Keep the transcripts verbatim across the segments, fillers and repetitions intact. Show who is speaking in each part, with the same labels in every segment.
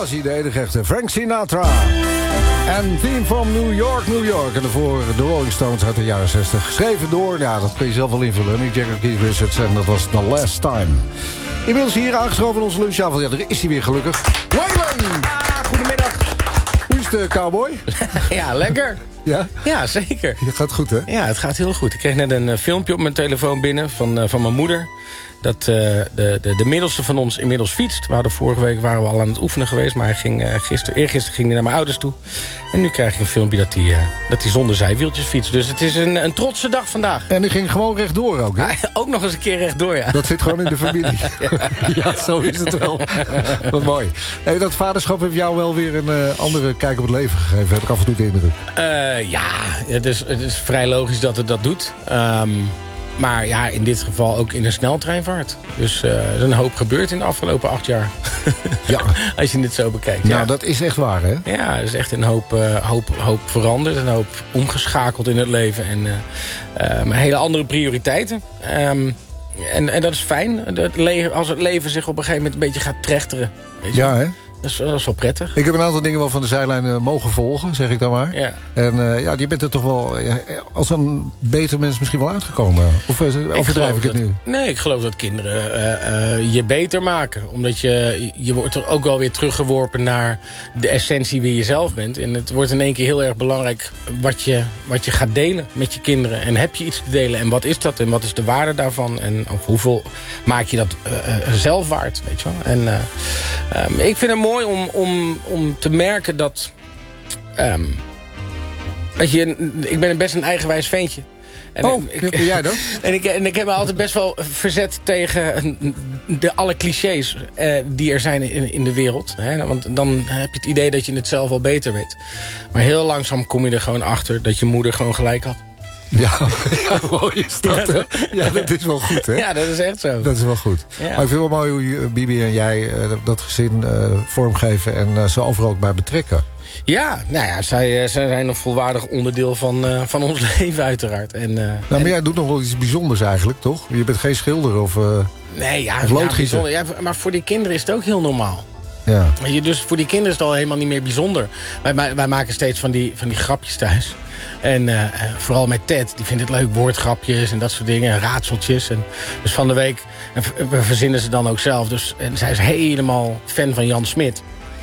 Speaker 1: was hij, de enige echte Frank Sinatra. En Theme from New York, New York. En daarvoor de Rolling Stones uit de jaren zestig. Geschreven door, ja, dat kun je zelf wel invullen. Mick Jagger, Keith Richards en dat was The Last Time. Inmiddels hier aangeschoven in onze lunchtafel. Ja, daar is hij weer gelukkig. Waylon!
Speaker 2: Ah, goedemiddag.
Speaker 1: Hoe is de cowboy?
Speaker 2: Ja, lekker.
Speaker 1: Ja?
Speaker 2: Ja, zeker.
Speaker 1: Het gaat goed, hè?
Speaker 2: Ja, het gaat heel goed. Ik kreeg net een uh, filmpje op mijn telefoon binnen van, uh, van mijn moeder. Dat uh, de, de, de middelste van ons inmiddels fietst. We hadden vorige week waren we al aan het oefenen geweest. Maar hij ging, uh, gister, eergisteren ging hij naar mijn ouders toe. En nu krijg ik een filmpje dat hij, uh, dat hij zonder zijwieltjes fietst. Dus het is een, een trotse dag vandaag.
Speaker 1: En die ging gewoon rechtdoor ook, hè?
Speaker 2: Ja, ook nog eens een keer rechtdoor, ja.
Speaker 1: Dat zit gewoon in de familie. ja. ja, zo is het wel. Wat mooi. Hey, dat vaderschap heeft jou wel weer een uh, andere kijk op het leven gegeven. Heb ik af en toe de indruk.
Speaker 2: Uh, ja, het is, het is vrij logisch dat het dat doet. Um, Maar ja, in dit geval ook in een sneltreinvaart. Dus uh, er is een hoop gebeurd in de afgelopen acht jaar. Ja. Als je dit zo bekijkt.
Speaker 1: Nou,
Speaker 2: ja.
Speaker 1: dat is echt waar, hè?
Speaker 2: Ja, er is echt een hoop, uh, hoop, hoop veranderd. Een hoop omgeschakeld in het leven. En uh, uh, hele andere prioriteiten. Um, en, en dat is fijn. Het leven, als het leven zich op een gegeven moment een beetje gaat trechteren. Weet je?
Speaker 1: Ja, hè?
Speaker 2: Dat is, dat is wel prettig.
Speaker 1: Ik heb een aantal dingen wel van de zijlijn uh, mogen volgen, zeg ik dan maar. Ja. En uh, ja, je bent er toch wel uh, als een beter mens misschien wel uitgekomen. Of uh, overdrijf ik het
Speaker 2: dat,
Speaker 1: nu?
Speaker 2: Nee, ik geloof dat kinderen uh, uh, je beter maken. Omdat je, je wordt er ook wel weer teruggeworpen naar de essentie wie je zelf bent. En het wordt in één keer heel erg belangrijk wat je, wat je gaat delen met je kinderen. En heb je iets te delen? En wat is dat? En wat is de waarde daarvan? En of hoeveel maak je dat uh, uh, zelf waard? Weet je wel? En uh, um, ik vind het mooi om, om, om te merken dat... Um, dat je, ik ben best een eigenwijs ventje. En
Speaker 1: oh,
Speaker 2: ik,
Speaker 1: ben jij dan?
Speaker 2: En ik, en ik heb me altijd best wel verzet tegen de, alle clichés uh, die er zijn in, in de wereld. Hè? Want dan heb je het idee dat je het zelf al beter weet. Maar heel langzaam kom je er gewoon achter dat je moeder gewoon gelijk had.
Speaker 1: Ja, ja, mooi is dat, hè? Ja, dat is wel goed, hè?
Speaker 2: Ja, dat is echt zo.
Speaker 1: Dat is wel goed. Ja. Maar ik vind het wel mooi hoe Bibi en jij uh, dat gezin uh, vormgeven en uh, ze overal ook bij betrekken.
Speaker 2: Ja, nou ja, zij, uh, zij zijn een volwaardig onderdeel van, uh, van ons leven uiteraard. En, uh,
Speaker 1: nou, maar
Speaker 2: en...
Speaker 1: jij doet nog wel iets bijzonders eigenlijk, toch? Je bent geen schilder of, uh,
Speaker 2: nee, ja,
Speaker 1: of loodgieter.
Speaker 2: Ja, ja, maar voor die kinderen is het ook heel normaal.
Speaker 1: Ja.
Speaker 2: Dus voor die kinderen is het al helemaal niet meer bijzonder. Wij, wij maken steeds van die, van die grapjes thuis. En uh, vooral met Ted, die vindt het leuk, woordgrapjes en dat soort dingen, en raadseltjes. En dus van de week, en we verzinnen ze dan ook zelf. Dus, en zij is helemaal fan van Jan Smit.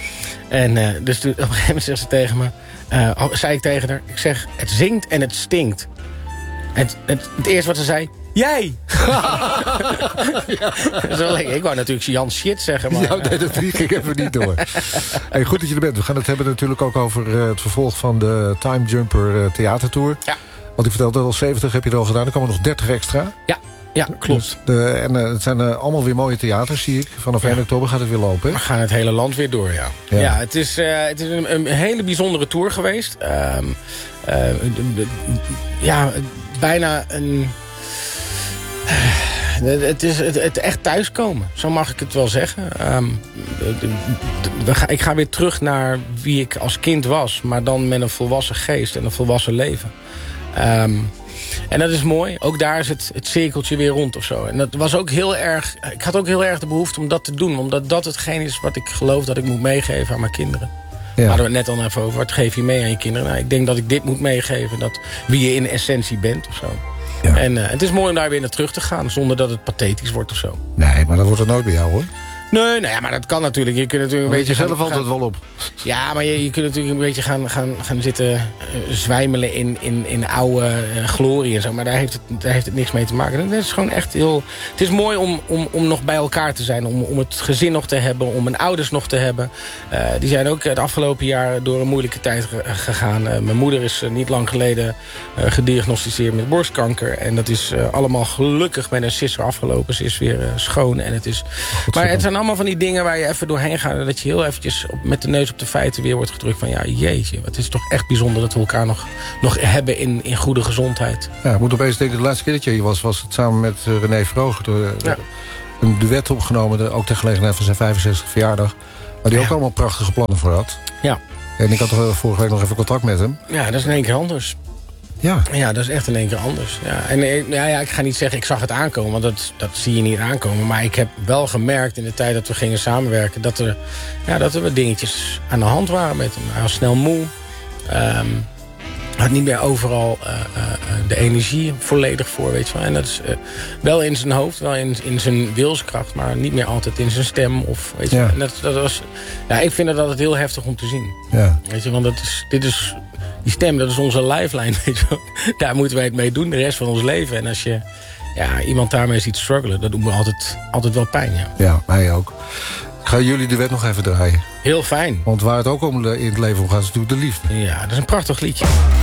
Speaker 2: En uh, dus toen, op een gegeven moment zegt ze tegen me, uh, zei ik tegen haar, ik zeg, het zingt en het stinkt. En het, het, het eerste wat ze zei, jij! Ja. Zo, ik wou natuurlijk Jan Shit zeggen. Maar,
Speaker 1: ja, nee, dat ging even niet door. Hey, goed dat je er bent. We gaan het hebben natuurlijk ook over uh, het vervolg van de Time Jumper uh, theatertour.
Speaker 2: Ja.
Speaker 1: Want ik vertelde al, zeventig heb je er al gedaan. Er komen nog dertig extra.
Speaker 2: Ja. Ja, klopt.
Speaker 1: De, en uh, het zijn uh, allemaal weer mooie theaters, zie ik. Vanaf één oktober gaat het weer lopen. Hè?
Speaker 2: We gaan het hele land weer door, ja. Ja, ja het is, uh, het is een, een hele bijzondere tour geweest. Um, uh, ja, bijna een... Uh, het is het, het echt thuiskomen, zo mag ik het wel zeggen. Um, de, de, de, ik ga weer terug naar wie ik als kind was, maar dan met een volwassen geest en een volwassen leven. Um, En dat is mooi. Ook daar is het, het cirkeltje weer rond of zo. En dat was ook heel erg... Ik had ook heel erg de behoefte om dat te doen. Omdat dat hetgeen is wat ik geloof dat ik moet meegeven aan mijn kinderen. Ja. Hadden we het net al even over. Wat geef je mee aan je kinderen? Nou, ik denk dat ik dit moet meegeven. Dat wie je in essentie bent of zo. Ja. En uh, het is mooi om daar weer naar terug te gaan. Zonder dat het pathetisch wordt of zo.
Speaker 1: Nee, maar dat wordt er nooit bij jou, hoor.
Speaker 2: Nee, nou ja, maar dat kan natuurlijk. Je kunt natuurlijk een
Speaker 1: beetje
Speaker 2: beetje
Speaker 1: zelf
Speaker 2: gaan,
Speaker 1: altijd
Speaker 2: gaan,
Speaker 1: wel op.
Speaker 2: Ja, maar je, je kunt natuurlijk een beetje gaan, gaan, gaan zitten uh, zwijmelen in, in, in oude uh, glorie en zo. Maar daar heeft, het, daar heeft het niks mee te maken. Het is gewoon echt heel... Het is mooi om, om, om nog bij elkaar te zijn. Om, om het gezin nog te hebben. Om mijn ouders nog te hebben. Uh, die zijn ook het afgelopen jaar door een moeilijke tijd gegaan. Uh, mijn moeder is uh, niet lang geleden uh, gediagnosticeerd met borstkanker. En dat is uh, allemaal gelukkig met een sisser afgelopen. Ze is weer uh, schoon. En het is... Maar het zijn allemaal van die dingen waar je even doorheen gaat... en dat je heel eventjes op, met de neus op de feiten weer wordt gedrukt van... ja, jeetje, het is toch echt bijzonder dat we elkaar nog, nog hebben in, in goede gezondheid.
Speaker 1: Ja, ik moet opeens denken, de laatste keer dat je hier was... was het samen met uh, René Vroger door, ja. een duet opgenomen... De, ook ter gelegenheid van zijn vijfenzestigste verjaardag... waar hij ja. ook allemaal prachtige plannen voor had.
Speaker 2: Ja.
Speaker 1: En ik had er vorige week nog even contact met hem.
Speaker 2: Ja, dat is in één keer anders.
Speaker 1: Ja.
Speaker 2: Ja, dat is echt in één keer anders. Ja. En ja, ja, ik ga niet zeggen, ik zag het aankomen, want dat, dat zie je niet aankomen. Maar ik heb wel gemerkt in de tijd dat we gingen samenwerken... dat er, ja, dat er wat dingetjes aan de hand waren met hem. Hij was snel moe. Um, had niet meer overal uh, uh, de energie volledig voor, weet je wel. En dat is uh, wel in zijn hoofd, wel in, in zijn wilskracht... maar niet meer altijd in zijn stem. Of, weet je, ja. En dat, dat was, ja, ik vind dat altijd heel heftig om te zien.
Speaker 1: Ja.
Speaker 2: Weet je, want dat is, dit is, die stem, dat is onze lifeline, weet je wel. Daar moeten wij het mee doen, de rest van ons leven. En als je ja, iemand daarmee ziet struggelen, dat doet me altijd, altijd wel pijn. Ja,
Speaker 1: ja, mij ook. Ik ga jullie de wet nog even draaien.
Speaker 2: Heel fijn.
Speaker 1: Want waar het ook om in het leven om gaat, is natuurlijk de liefde.
Speaker 2: Ja, dat is een prachtig liedje.